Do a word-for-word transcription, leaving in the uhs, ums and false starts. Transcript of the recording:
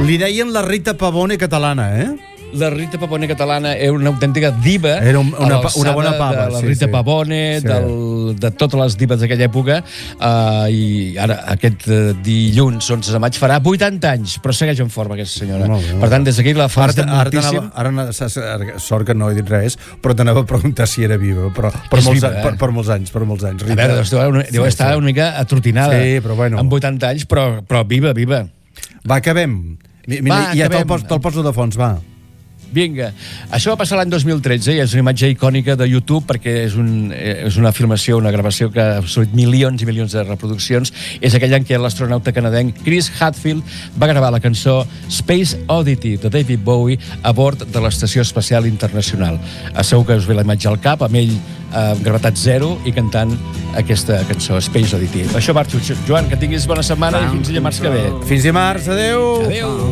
Li deien la Rita Pavone catalana, eh? La Rita Pavone catalana era una autèntica diva. Era un, una, una bona pava. De la sí, Rita sí. Pavone, sí. del, de totes les divas d'aquella època. Uh, I ara, aquest uh, dilluns, onze de maig, farà vuitanta anys, però segueix en forma, aquesta senyora. Molt bé, molt bé. Per tant, des d'aquí la felicitem moltíssim. Ara, ara, ara, sort que no he dit res, però t'anava a preguntar si era viva, però per, molts, viva, eh? per, per molts anys, per molts anys. Rita. A veure, doncs, deu, deu sí, estar sí. una mica atrotinada. Sí, però bueno. Amb vuitanta anys, però, però viva, viva. Va, acabem. Mira, va, ja acabem. Te'l poso, te poso de fons, va. Vinga, això va passar l'any dos mil tretze i és una imatge icònica de YouTube perquè és, un, és una filmació, una gravació que ha assolit milions i milions de reproduccions. És aquell any que l'astronauta canadenc Chris Hadfield va gravar la cançó Space Oddity de David Bowie a bord de l'Estació Espacial Internacional. Segur que us ve la imatge al cap, amb ell eh, gravetat zero i cantant aquesta cançó, Space Oddity. Això marxo, Joan, que tinguis bona setmana i fins dimarts que ve. Fins dimarts, adeu! Adeu!